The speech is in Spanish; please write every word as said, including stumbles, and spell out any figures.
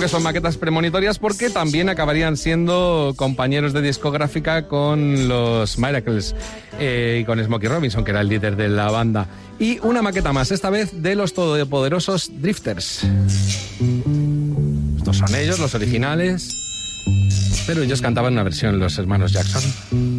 que son maquetas premonitorias porque también acabarían siendo compañeros de discográfica con los Miracles eh, y con Smokey Robinson, que era el líder de la banda. Y una maqueta más, esta vez de los todopoderosos Drifters. Estos son ellos, los originales, pero ellos cantaban una versión, los hermanos Jackson.